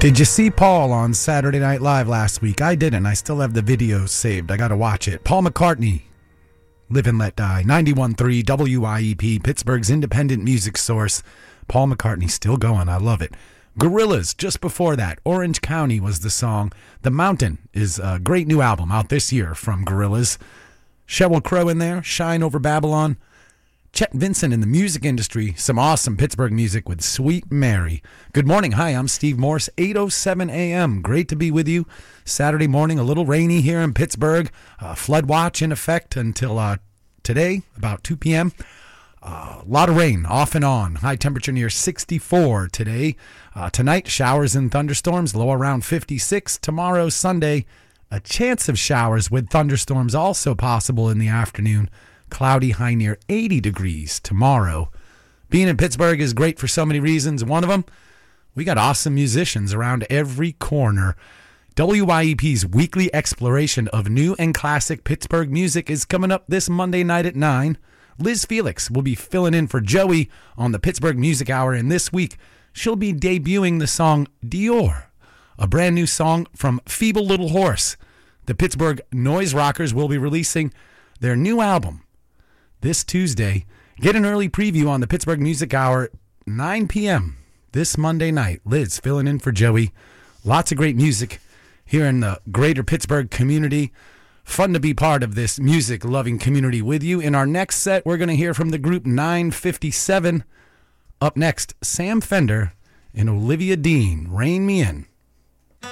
Did you see Paul on Saturday Night Live last week? I didn't. I still have the video saved. I got to watch it. Paul McCartney, Live and Let Die, 91.3 WIEP, Pittsburgh's independent music source. Paul McCartney still going. I love it. Gorillaz, just before that. Orange County was the song. The Mountain is a great new album out this year from Gorillaz. Sheryl Crow in there, Shine Over Babylon. Chet Vincent in the music industry. Some awesome Pittsburgh music with Sweet Mary. Good morning. Hi, I'm Steve Morse, 8:07 a.m. Great to be with you. Saturday morning, a little rainy here in Pittsburgh. Flood watch in effect until today, about 2 p.m. A lot of rain off and on. High temperature near 64 today. Tonight, showers and thunderstorms, low around 56. Tomorrow, Sunday, a chance of showers with thunderstorms also possible in the afternoon. Cloudy, high near 80 degrees tomorrow. Being in Pittsburgh is great for so many reasons. One of them, we got awesome musicians around every corner. WIEP's weekly exploration of new and classic Pittsburgh music is coming up this Monday night at 9. Liz Felix will be filling in for Joey on the Pittsburgh Music Hour, and this week she'll be debuting the song Dior, a brand new song from Feeble Little Horse. The Pittsburgh Noise Rockers will be releasing their new album this Tuesday. Get an early preview on the Pittsburgh Music Hour, 9 p.m. this Monday night. Liz filling in for Joey. Lots of great music here in the greater Pittsburgh community. Fun to be part of this music-loving community with you. In our next set, we're going to hear from the group 957. Up next, Sam Fender and Olivia Dean, Rein Me In.